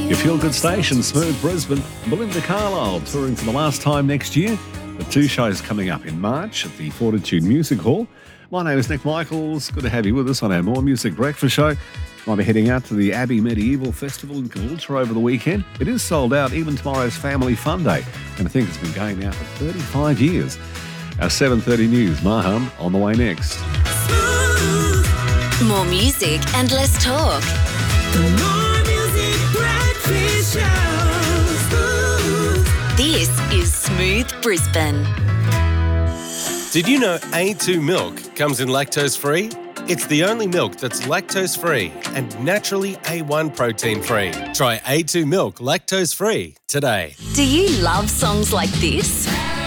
Your feel-good station, Smooth Brisbane. Belinda Carlisle touring for the last time next year. The 2 shows coming up in March at the Fortitude Music Hall. My name is Nick Michaels. Good to have you with us on our More Music Breakfast show. Might be heading out to the Abbey Medieval Festival in Caboolture over the weekend. It is sold out, even tomorrow's Family Fun Day. And I think it's been going now for 35 years. Our 7:30 news, Maham, on the way next. More music and less talk. The More Music Breakfast Show. This is Smooth Brisbane. Did you know A2 milk comes in lactose-free? It's the only milk that's lactose-free and naturally A1 protein-free. Try A2 milk lactose-free today. Do you love songs like this?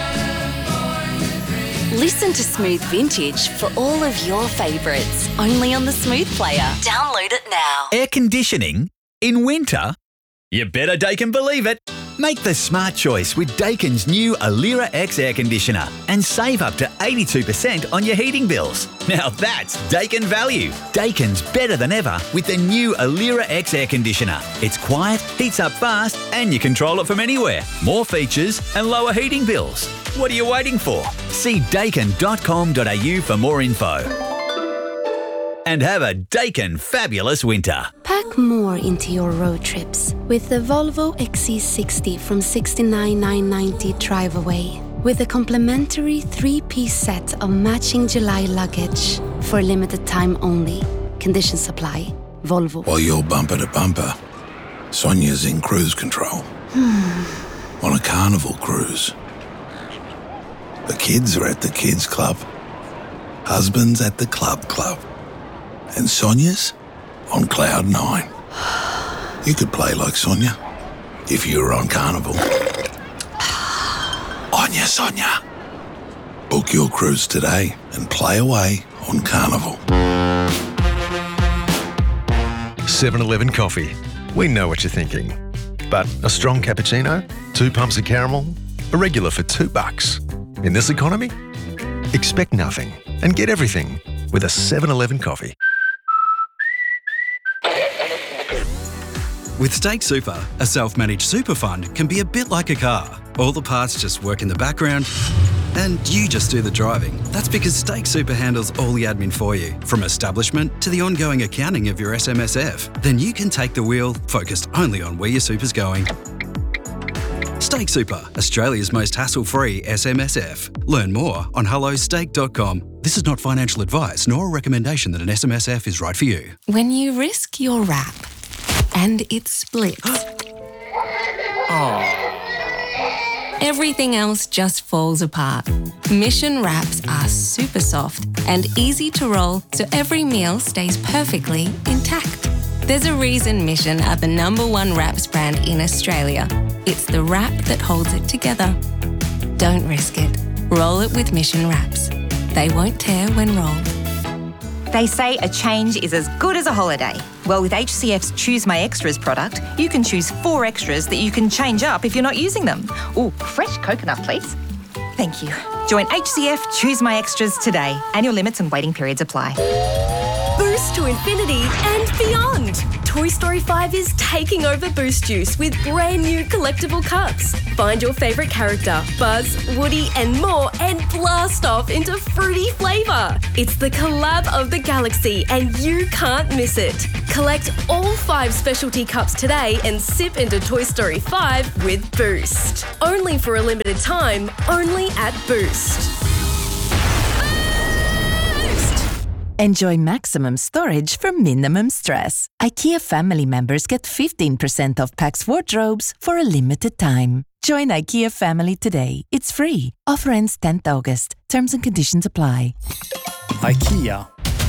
Listen to Smooth Vintage for all of your favourites, only on the Smooth Player. Download it now. Air conditioning in winter? You better Daikin believe it. Make the smart choice with Daikin's new Alira X air conditioner and save up to 82% on your heating bills. Now that's Daikin value. Daikin's better than ever with the new Alira X air conditioner. It's quiet, heats up fast, and you control it from anywhere. More features and lower heating bills. What are you waiting for? See daikin.com.au for more info. And have a Daikin fabulous winter. Pack more into your road trips with the Volvo XC60 from $69,990 drive away. With a complimentary 3-piece set of matching July luggage for a limited time only. Conditions supply. Volvo. While you're bumper to bumper, Sonia's in cruise control. On a carnival cruise. The kids are at the kids club. Husband's at the club. And Sonia's on cloud 9. You could play like Sonia if you were on Carnival. On ya, Sonia. Book your cruise today and play away on Carnival. 7-Eleven coffee. We know what you're thinking. But a strong cappuccino, 2 pumps of caramel, a regular for $2. In this economy, expect nothing and get everything with a 7-Eleven coffee. With Stake Super, a self-managed super fund can be a bit like a car. All the parts just work in the background and you just do the driving. That's because Stake Super handles all the admin for you, from establishment to the ongoing accounting of your SMSF. Then you can take the wheel, focused only on where your super's going. Stake Super, Australia's most hassle-free SMSF. Learn more on hellostake.com. This is not financial advice nor a recommendation that an SMSF is right for you. When you risk your wrap and it splits, everything else just falls apart. Mission wraps are super soft and easy to roll so every meal stays perfectly intact. There's a reason Mission are the #1 wraps brand in Australia. It's the wrap that holds it together. Don't risk it. Roll it with Mission wraps. They won't tear when rolled. They say a change is as good as a holiday. Well, with HCF's Choose My Extras product, you can choose 4 extras that you can change up if you're not using them. Ooh, fresh coconut, please. Thank you. Join HCF Choose My Extras today. Annual limits and waiting periods apply. Boost to infinity and beyond. Toy Story 5 is taking over Boost Juice with brand new collectible cups. Find your favourite character, Buzz, Woody and more, and blast off into fruity flavour. It's the collab of the galaxy and you can't miss it. Collect all 5 specialty cups today and sip into Toy Story 5 with Boost. Only for a limited time, only at Boost. Enjoy maximum storage for minimum stress. IKEA family members get 15% off Pax wardrobes for a limited time. Join IKEA family today. It's free. Offer ends 10th August. Terms and conditions apply. IKEA.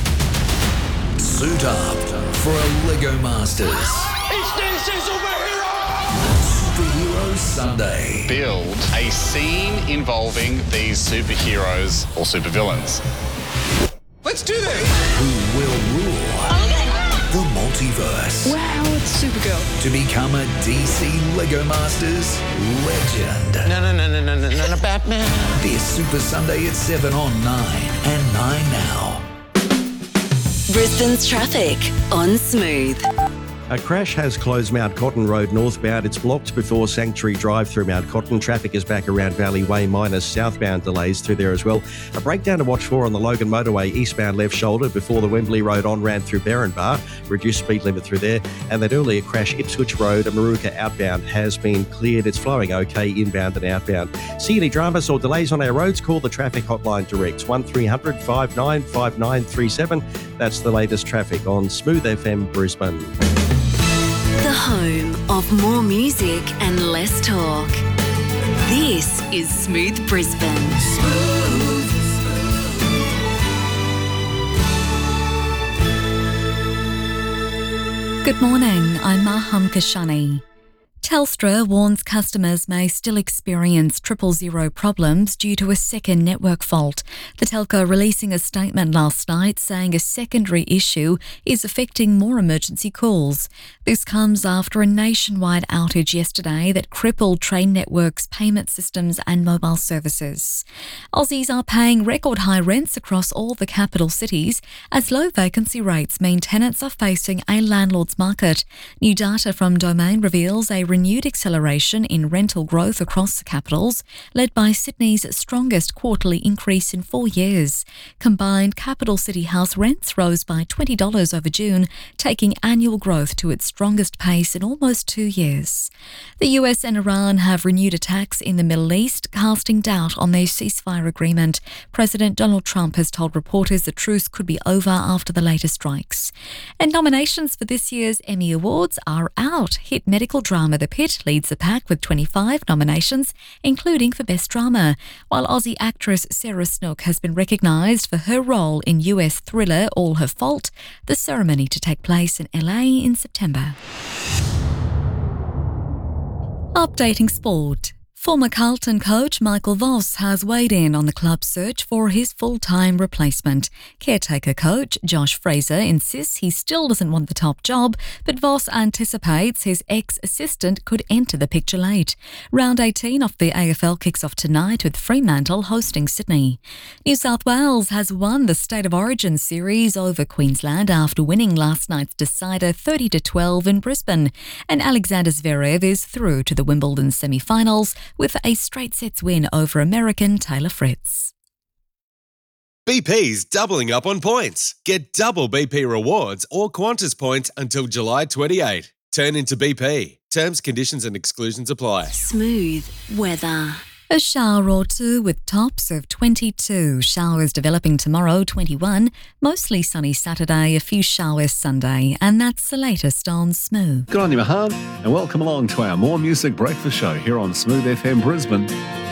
Suit up for a Lego Masters. It's DC Superhero! Superhero Sunday. Build a scene involving these superheroes or supervillains. Let's do this! Who will rule the multiverse? Wow, it's Supergirl. To become a DC Lego Masters legend. No, Batman. This Super Sunday at 7 on 9 and 9 now. Brisbane's traffic on Smooth. A crash has closed Mount Cotton Road northbound. It's blocked before Sanctuary Drive through Mount Cotton. Traffic is back around Valley Way minus southbound delays through there as well. A breakdown to watch for on the Logan Motorway eastbound left shoulder before the Wembley Road on-ramp through Berrinbar. Reduced speed limit through there. And that earlier crash, Ipswich Road, Maruka outbound has been cleared. It's flowing okay inbound and outbound. See any dramas or delays on our roads? Call the traffic hotline direct 1300 595937. That's the latest traffic on Smooth FM Brisbane. The home of more music and less talk. This is Smooth Brisbane. Good morning, I'm Maham Kashani. Telstra warns customers may still experience 000 problems due to a second network fault. The telco releasing a statement last night saying a secondary issue is affecting more emergency calls. This comes after a nationwide outage yesterday that crippled train networks, payment systems and mobile services. Aussies are paying record high rents across all the capital cities as low vacancy rates mean tenants are facing a landlord's market. New data from Domain reveals a renewed acceleration in rental growth across the capitals, led by Sydney's strongest quarterly increase in 4 years. Combined capital city house rents rose by $20 over June, taking annual growth to its strongest pace in almost 2 years. The US and Iran have renewed attacks in the Middle East, casting doubt on their ceasefire agreement. President Donald Trump has told reporters the truce could be over after the latest strikes. And nominations for this year's Emmy Awards are out. Hit medical drama The Pit leads the pack with 25 nominations, including for Best Drama, while Aussie actress Sarah Snook has been recognised for her role in US thriller All Her Fault, the ceremony to take place in LA in September. Updating sport. Former Carlton coach Michael Voss has weighed in on the club's search for his full-time replacement. Caretaker coach Josh Fraser insists he still doesn't want the top job, but Voss anticipates his ex-assistant could enter the picture late. Round 18 of the AFL kicks off tonight with Fremantle hosting Sydney. New South Wales has won the State of Origin series over Queensland after winning last night's decider 30-12 in Brisbane. And Alexander Zverev is through to the Wimbledon semi-finals with a straight sets win over American Taylor Fritz. BP's doubling up on points. Get double BP rewards or Qantas points until July 28. Turn into BP. Terms, conditions and exclusions apply. Smooth weather. A shower or two with tops of 22. Showers developing tomorrow, 21. Mostly sunny Saturday, a few showers Sunday. And that's the latest on Smooth. Good on you, Maham, and welcome along to our More Music Breakfast Show here on Smooth FM Brisbane.